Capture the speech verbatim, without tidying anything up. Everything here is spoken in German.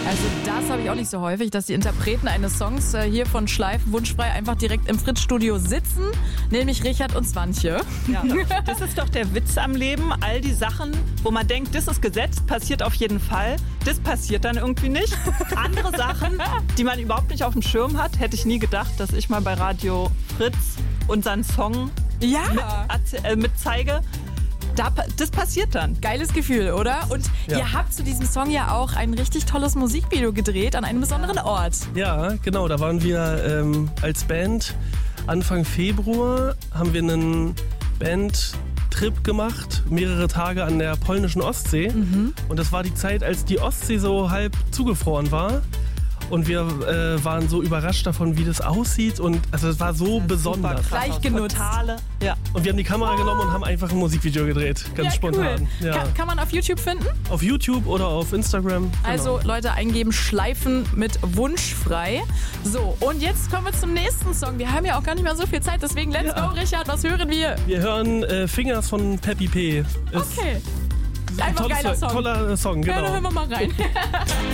Also das habe ich auch nicht so häufig, dass die Interpreten eines Songs äh, hier von Schleifen Wunschfrei einfach direkt im Fritz-Studio sitzen, nämlich Richard und Swantje. Ja, das ist doch der Witz am Leben. All die Sachen, wo man denkt, das ist Gesetz, passiert auf jeden Fall. Das passiert dann irgendwie nicht. Andere Sachen, die man überhaupt nicht auf dem Schirm hat, hätte ich nie gedacht, dass ich mal bei Radio Fritz unseren Song Ja. mit, äh, mit zeige. Da, das passiert dann. Geiles Gefühl, oder? Und Ja. ihr habt zu diesem Song ja auch ein richtig tolles Musikvideo gedreht an einem besonderen Ort. Ja, genau, da waren wir ähm, als Band Anfang Februar, haben wir einen Bandtrip gemacht, mehrere Tage an der polnischen Ostsee. Mhm. Und das war die Zeit, als die Ostsee so halb zugefroren war. Und wir äh, waren so überrascht davon, wie das aussieht. Und also es war so besonders. Super krass, Gleich genutzt. Totale, ja. Und wir haben die Kamera genommen und haben einfach ein Musikvideo gedreht. Ganz ja, spontan. Cool. Ja. Kann, kann man auf YouTube finden? Auf YouTube oder auf Instagram. Genau. Also Leute eingeben, Schleifen mit Wunschfrei. So, und jetzt kommen wir zum nächsten Song. Wir haben ja auch gar nicht mehr so viel Zeit, deswegen let's Ja. go, Richard. Was hören wir? Wir hören äh, Fingers von Peppy P. Ist Okay. ein Einfach tolles- geiler Song. Toller Song, Ja, genau. dann hören wir mal rein.